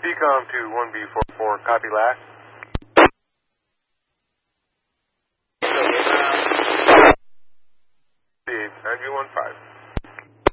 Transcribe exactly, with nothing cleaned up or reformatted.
P COM to one B four four, copy last. nine two one five.